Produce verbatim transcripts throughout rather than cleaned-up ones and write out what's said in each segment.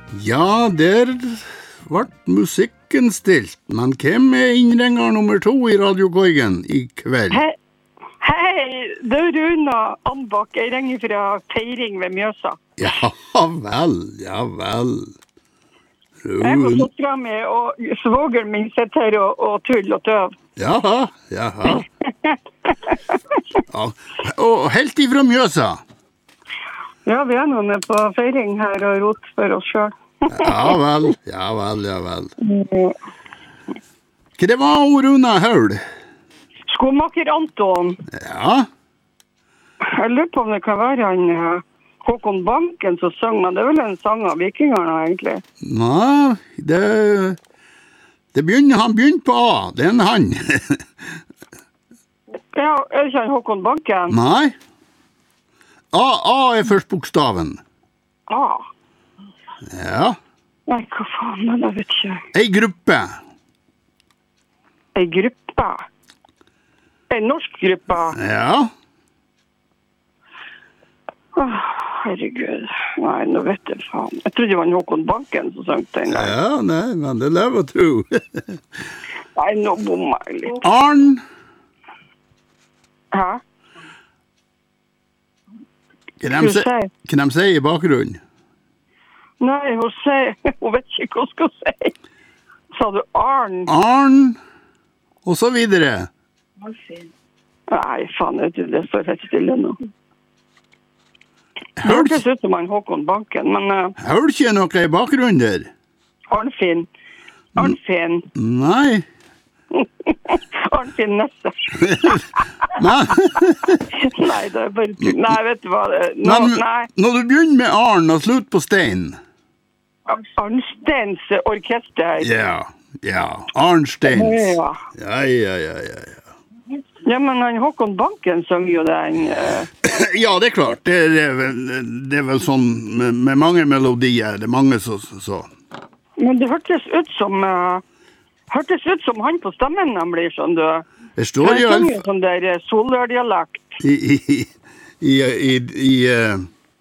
Ja, der ble musikken stilt, men hvem er innringer nummer to i radiokorgen i kveld? Hei, hei, det er Runa Anbak, jeg ringer fra Feiring ved Mjøsa. Ja vel, ja vel. Jeg har stått frem med, og svogeren min sitter her og, og tull og tøv. Jaha, jaha. Ja, og helt ifra Mjøsa? Ja, vi er nå med på Feiring her og rot for oss selv. Ja vel, ja vel, ja vel. Hva det var Runa Høl? Skomaker Anton. Ja. Jeg lurer på om det kan være han uh, Håkon Banken som sang, men det er vel en sang av vikingerne egentlig. Nei, det, det begynner, han begynner på A, det er en han. Ja, er det ikke han Håkon Banken? Nei. A, A er først bokstaven. Ah. Ja. Nei, hva faen, men jeg vet ikke. Ei gruppe. Ei gruppe? Ei norsk gruppe? Ja. Åh, herregud. Nei, nå vet jeg faen. Jeg trodde det var en Håkon Banken som sang den der. Ja, nei, men det lever å tro. Nei, nå bommer jeg litt. Arn. Hæ? Hva de si- hva de sier i bakgrunnen? Nei, hun sier, hun vet ikke hva hun skal si. Sa du Arn? Arn, og så videre. Nei, faen, vet du, det står helt stille nå. Det Hør hørtes ut som han Håkon Banken, men uh, hør ikke noe i bakgrunnen der? Arnfinn. Arnfinn. Nei. Arnfinn Nesse. Nei. Nei, det er bare tull. Nei, vet du hva? det- Nå, Men nei. når du begynner med Arn og slutt på Stein. Arnsteins orkester. Ja, ja. Arnsteins. Ja. Ja, ja, ja, ja. ja. Ja, men han Håkon Banken sang jo den. Uh, Ja, det er klart. Det er, vel, det er vel sånn med, med mange melodier. Det er mange så... så. men det hørtes ut som... Uh, hørtes ut som han på stemmen nemlig, skjønner du. Det står Han jo sang jo i, sånn der uh, solørdialekt. i, i, i, i, i uh,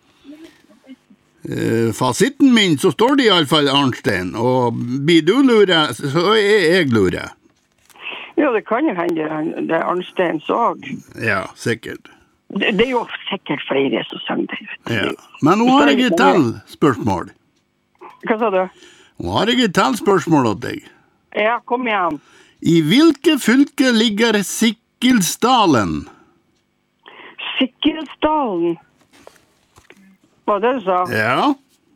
uh, fasitten min, så står det i alle fall Arnstein. Og blir du lurer, så er jeg lurer. Ja, det kan jo hende han- det er Arnstein såg. Ja, sikkert. Det, det er jo sikkert flere som sang det. vet du. Ja. Men nå har jeg et til spørsmål. Hva sa du? Nå har jeg et til spørsmål til deg. Ja, kom igjen. I hvilke fylke ligger Sikkelsdalen? Sikkelsdalen. Hva var det du sa? Ja,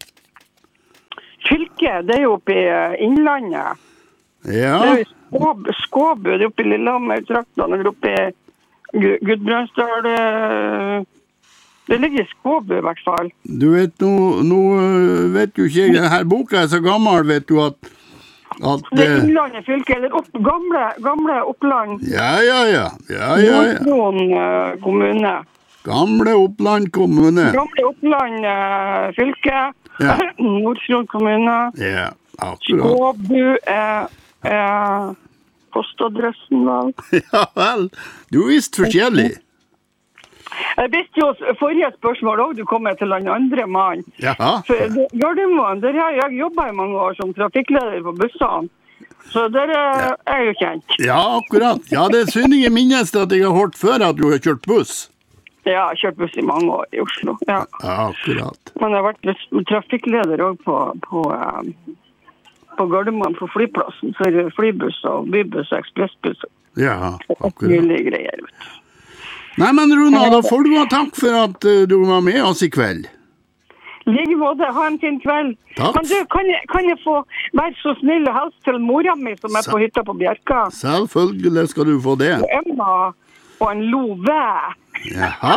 Fylke, det er jo oppe i uh, Innlandet. ja. Det er jo Skåb, Skåbu, det er oppe i Lillehammer-traktene, eller oppe i Gu- Gudbrandsdal. eh, Det ligger i Skåbu i hvert fall. Du vet, nå, nå øh, vet jo ikke jeg, denne boka er så gammel, vet du, at, at Det er øh, Innlandet fylke, eller opp, gamle, gamle Oppland. ja, ja, ja, ja, ja, ja. Nordfjorden uh, kommune. Gamle Oppland kommune. Gamle Oppland uh, fylke. Ja. Nordfjord kommune. Ja, akkurat. Skåbu er uh, postadressen, vel. Ja vel, du visste forskjellig. Jeg visste jo forrige spørsmål også, du kommer til en andre mann. Jaha, For det- Gardermoen, der har jeg jobbet i mange år som trafikkleder på bussene. Så der er jeg jo kjent. ja, akkurat. Ja, det er synd jeg minnes at jeg har hørt før at du har kjørt buss. Ja, jeg har kjørt buss i mange år i Oslo. Ja. Ja, akkurat. Men jeg har vært bus- trafikkleder også på, på, um, på Gardermoen på flyplassen for flybuss og bybuss og ekspressbuss. Ja, Og akkurat. mulige greier, vet du. Nei, men Runa, da får du ha takk for at øh, du var med oss i kveld. Like måte, ha en fin kveld. Takk. Men du, kan jeg, kan jeg få være så snill og helst til mora mi som er Sa- på hytta på Bjerka? Selvfølgelig skal du få det. Og Emma og en Love. Jaha,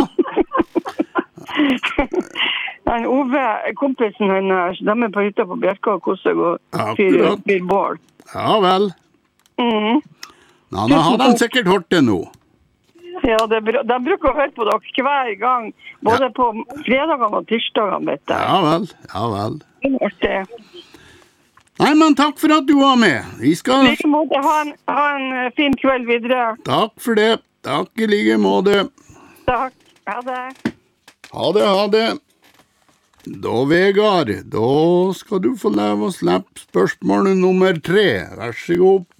En Ove, kompisen hennes, de er på hytta på Bjerka og koser seg og fyrer Akkurat. fyrer bål. ja vel. Mhm. Ja, da har de sikkert hørt det nå. Ja, det, er bra. De bruker å høre på dere hver gang, både på fredagene og tirsdagene, vet du. Ja vel, ja vel. Det er artig. Nei, men takk for at du var med. Vi skal... Like måte, ha en, ha en eh, fin kveld videre. Takk for det. Takk i like måte. Takk. Ha det. Ha det, ha det. Da, Vegard, da skal du få leve å slippe spørsmålet nummer tre. Vær så god.